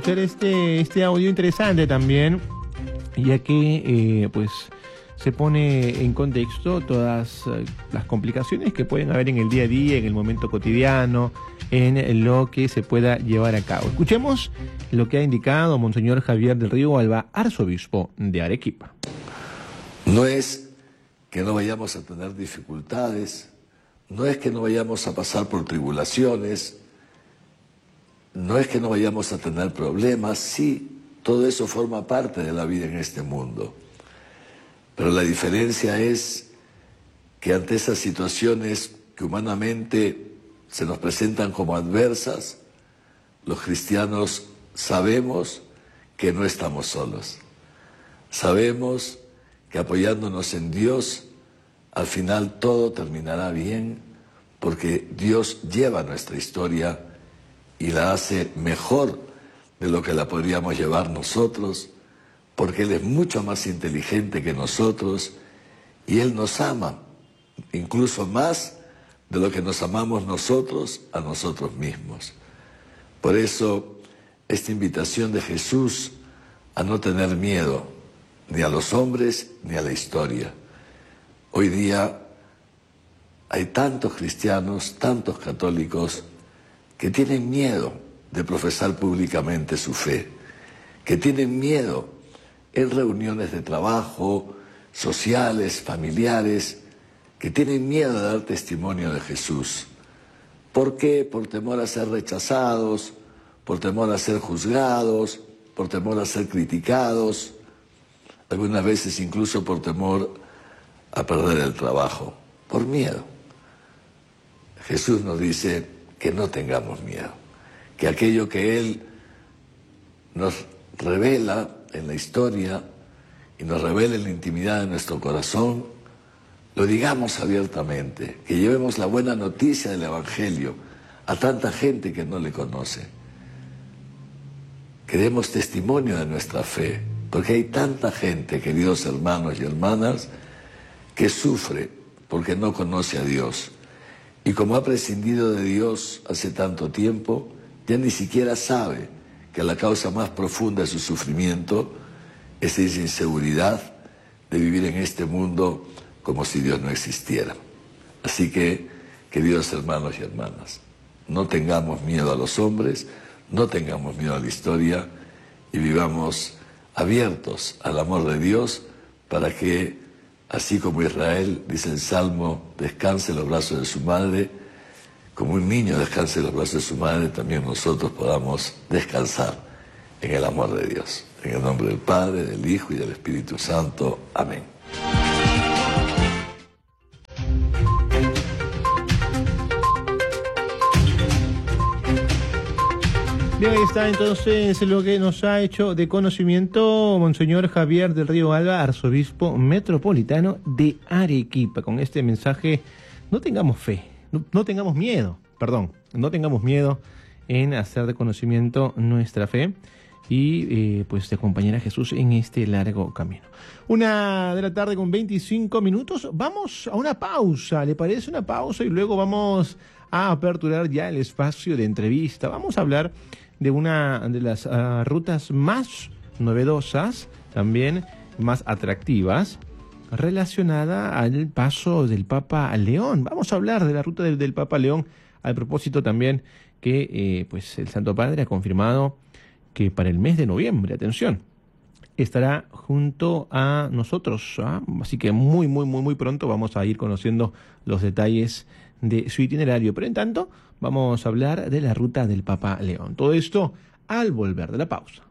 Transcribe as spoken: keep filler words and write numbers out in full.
Hacer este, este audio interesante también, ya que eh, pues se pone en contexto todas eh, las complicaciones que pueden haber en el día a día, en el momento cotidiano, en lo que se pueda llevar a cabo. Escuchemos lo que ha indicado Monseñor Javier del Río Alba, arzobispo de Arequipa. No es que no vayamos a tener dificultades, no es que no vayamos a pasar por tribulaciones, no es que no vayamos a tener problemas, sí, todo eso forma parte de la vida en este mundo. Pero la diferencia es que ante esas situaciones que humanamente se nos presentan como adversas, los cristianos sabemos que no estamos solos. Sabemos que apoyándonos en Dios, al final todo terminará bien, porque Dios lleva nuestra historia y la hace mejor de lo que la podríamos llevar nosotros, porque Él es mucho más inteligente que nosotros y Él nos ama, incluso más de lo que nos amamos nosotros a nosotros mismos. Por eso, esta invitación de Jesús a no tener miedo, ni a los hombres ni a la historia. Hoy día hay tantos cristianos, tantos católicos, que tienen miedo de profesar públicamente su fe, que tienen miedo en reuniones de trabajo, sociales, familiares, que tienen miedo de dar testimonio de Jesús. ¿Por qué? Por temor a ser rechazados, por temor a ser juzgados, por temor a ser criticados, algunas veces incluso por temor a perder el trabajo, por miedo. Jesús nos dice que no tengamos miedo, que aquello que Él nos revela en la historia y nos revela en la intimidad de nuestro corazón, lo digamos abiertamente, que llevemos la buena noticia del Evangelio a tanta gente que no le conoce, que demos testimonio de nuestra fe, porque hay tanta gente, queridos hermanos y hermanas, que sufre porque no conoce a Dios. Y como ha prescindido de Dios hace tanto tiempo, ya ni siquiera sabe que la causa más profunda de su sufrimiento es esa inseguridad de vivir en este mundo como si Dios no existiera. Así que, queridos hermanos y hermanas, no tengamos miedo a los hombres, no tengamos miedo a la historia y vivamos abiertos al amor de Dios para que, así como Israel, dice el Salmo, descanse en los brazos de su madre, como un niño descanse en los brazos de su madre, también nosotros podamos descansar en el amor de Dios. En el nombre del Padre, del Hijo y del Espíritu Santo. Amén. Bien, ahí está entonces lo que nos ha hecho de conocimiento Monseñor Javier del Río Alba, arzobispo metropolitano de Arequipa. Con este mensaje, no tengamos fe, no, no tengamos miedo, perdón, no tengamos miedo en hacer de conocimiento nuestra fe y eh, pues de acompañar a Jesús en este largo camino. Una de la tarde con veinticinco minutos, vamos a una pausa, ¿le parece una pausa? Y luego vamos a aperturar ya el espacio de entrevista. Vamos a hablar de una de las uh, rutas más novedosas, también más atractivas, relacionada al paso del Papa León. Vamos a hablar de la ruta del, del Papa León, al propósito también que eh, pues el Santo Padre ha confirmado que para el mes de noviembre, atención, estará junto a nosotros, ¿ah? Así que muy, muy, muy, muy pronto vamos a ir conociendo los detalles de su itinerario, pero en tanto vamos a hablar de la ruta del Papa León. Todo esto al volver de la pausa.